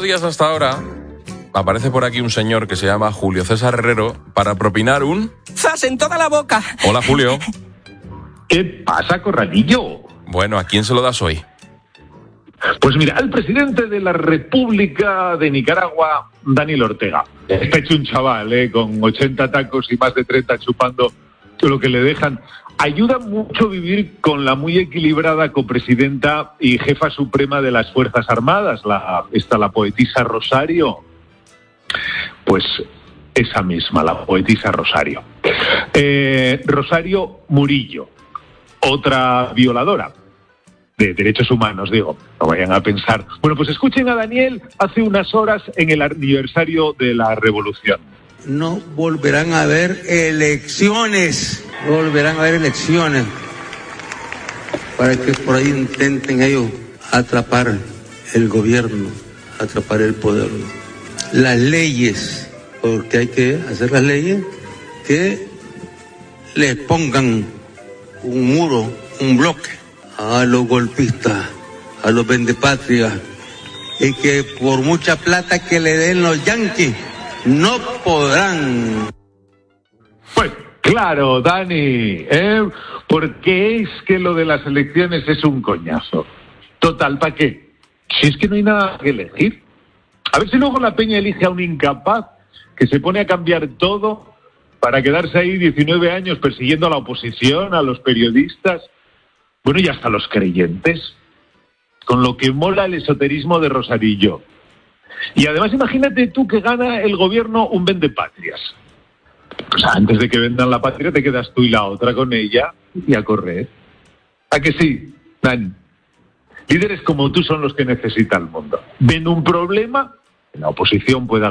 días hasta ahora aparece por aquí un señor que se llama Julio César Herrero para propinar un... ¡Zas en toda la boca! Hola, Julio. ¿Qué pasa, Corralillo? Bueno, ¿a quién se lo das hoy? Pues mira, al presidente de la República de Nicaragua, Daniel Ortega. Está hecho un chaval, con 80 tacos y más de 30 chupando lo que le dejan. Ayuda mucho vivir con la muy equilibrada copresidenta y jefa suprema de las Fuerzas Armadas, la poetisa Rosario. Pues esa misma, la poetisa Rosario. Rosario Murillo, otra violadora de derechos humanos, digo, no vayan a pensar. Bueno, pues escuchen a Daniel hace unas horas en el aniversario de la Revolución. No volverán a haber elecciones, no volverán a haber elecciones para que por ahí intenten ellos atrapar el gobierno, atrapar el poder. Las leyes, porque hay que hacer las leyes que les pongan un muro, un bloque a los golpistas, a los vendepatrias, y que por mucha plata que le den los yanquis, no podrán. Pues claro, Dani, porque es que lo de las elecciones es un coñazo. Total, ¿para qué? Si es que no hay nada que elegir. A ver si luego la peña elige a un incapaz que se pone a cambiar todo para quedarse ahí 19 años persiguiendo a la oposición, a los periodistas, bueno, y hasta a los creyentes, con lo que mola el esoterismo de Rosarillo. Y además imagínate tú que gana el gobierno un vendepatrias. O sea, antes de que vendan la patria te quedas tú y la otra con ella y a correr. ¿A que sí, Dan? Líderes como tú son los que necesita el mundo. Ven un problema, la oposición pueda